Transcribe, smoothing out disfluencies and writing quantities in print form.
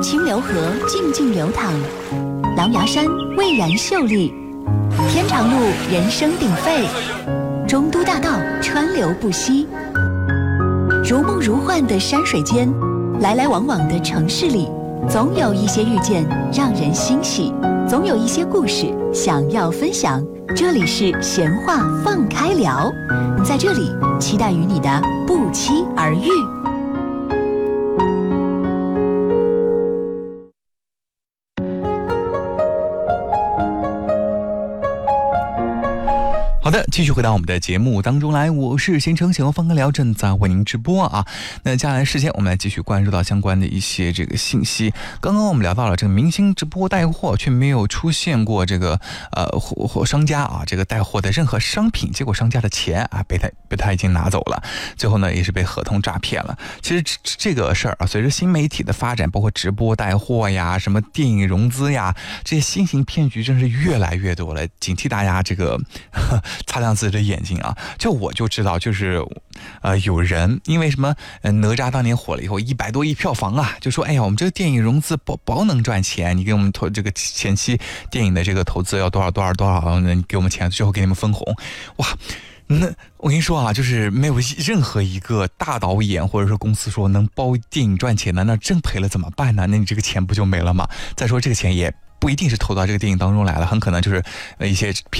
清流河静静流淌，狼牙山蔚然秀丽，天长路人声鼎沸，中都大道川流不息。如梦如幻的山水间，来来往往的城市里，总有一些遇见让人欣喜，总有一些故事想要分享。这里是闲话放开聊，在这里期待与你的不期而遇。 好的，继续回到我们的节目当中来，我是新城闲话放开聊，正在为您直播啊。那接下来时间我们来继续关注到相关的一些这个信息。刚刚我们聊到了这个明星直播带货，却没有出现过这个商家啊这个带货的任何商品，结果商家的钱啊被他已经拿走了，最后呢也是被合同诈骗了。其实这个事儿啊，随着新媒体的发展，包括直播带货呀、什么电影融资呀，这些新型骗局真是越来越多了，警惕大家这个擦亮自己的眼睛啊！我就知道，就是有人因为什么哪吒当年火了以后100多亿票房啊，就说哎呀，我们这个电影融资保能赚钱，你给我们投这个前期电影的这个投资要多少，你给我们钱，最后给你们分红，哇！那我跟你说啊，就是没有任何一个大导演或者说公司说能包电影赚钱的，那真赔了怎么办呢？那你这个钱不就没了吗？再说这个钱也不一定是投到这个电影当中来了，很可能就是一些